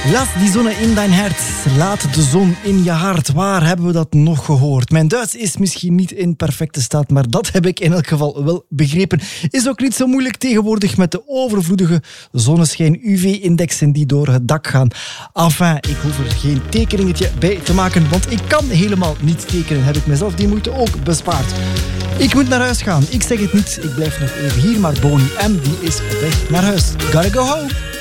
Laat die zon in dein hart. Laat de zon in je hart. Waar hebben we dat nog gehoord? Mijn Duits is misschien niet in perfecte staat, maar dat heb ik in elk geval wel begrepen. Is ook niet zo moeilijk tegenwoordig met de overvloedige zonneschijn UV-indexen die door het dak gaan. Enfin, ik hoef er geen tekeningetje bij te maken, want ik kan helemaal niet tekenen. Heb ik mezelf die moeite ook bespaard. Ik moet naar huis gaan. Ik zeg het niet, ik blijf nog even hier, maar Boney M die is op weg naar huis. Gotta go home.